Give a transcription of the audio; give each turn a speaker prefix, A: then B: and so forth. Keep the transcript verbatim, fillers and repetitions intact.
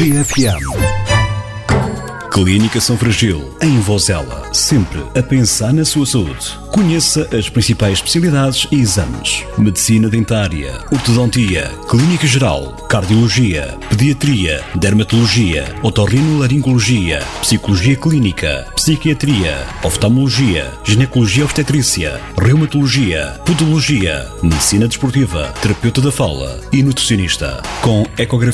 A: R F M. Clínica São Fragil, em Vozela, sempre a pensar na sua saúde. Conheça as principais especialidades e exames: medicina dentária, ortodontia, clínica geral, cardiologia, pediatria, dermatologia, otorrinolaringologia, psicologia clínica, psiquiatria, oftalmologia, ginecologia obstetrícia, reumatologia, podologia, medicina desportiva, terapeuta da fala e nutricionista, com ecografia